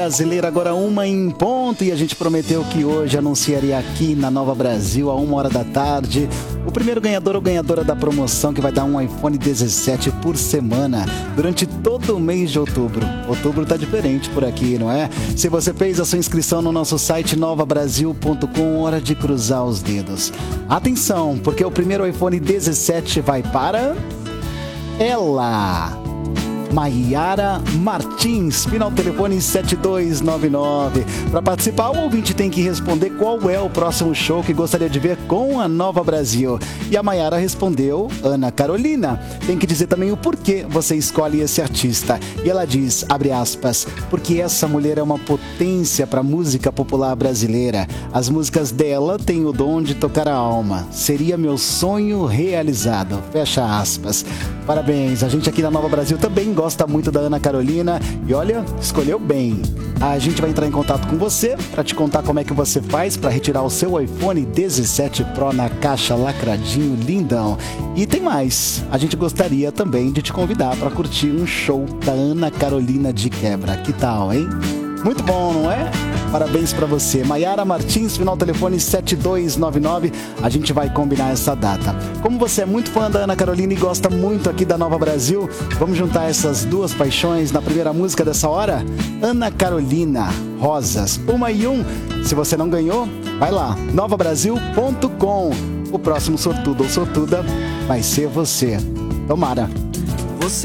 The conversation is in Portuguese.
Brasileira, agora 1 em ponto, e a gente prometeu que hoje anunciaria aqui na Nova Brasil, a 1 hora da tarde, o primeiro ganhador ou ganhadora da promoção que vai dar um iPhone 17 por semana, durante todo o mês de outubro. Outubro tá diferente por aqui, não é? Se você fez a sua inscrição no nosso site novabrasil.com, hora de cruzar os dedos. Atenção, porque o primeiro iPhone 17 vai para ela, Maiara Martins, final telefone 7299. Para participar, o ouvinte tem que responder qual é o próximo show que gostaria de ver com a Nova Brasil. E a Maiara respondeu Ana Carolina. Tem que dizer também o porquê você escolhe esse artista. E ela diz, abre aspas, porque essa mulher é uma potência para a música popular brasileira. As músicas dela têm o dom de tocar a alma. Seria meu sonho realizado. Fecha aspas. Parabéns, a gente aqui na Nova Brasil também gosta muito da Ana Carolina e olha, escolheu bem. A gente vai entrar em contato com você para te contar como é que você faz para retirar o seu iPhone 17 Pro na caixa lacradinho lindão. E tem mais, a gente gostaria também de te convidar para curtir um show da Ana Carolina de quebra. Que tal, hein? Muito bom, não é? Parabéns pra você. Maiara Martins, final telefone 7299. A gente vai combinar essa data. Como você é muito fã da Ana Carolina e gosta muito aqui da Nova Brasil, vamos juntar essas duas paixões na primeira música dessa hora? Ana Carolina, Rosas, 1 e 1. Se você não ganhou, vai lá, novabrasil.com. O próximo sortudo ou sortuda vai ser você. Tomara.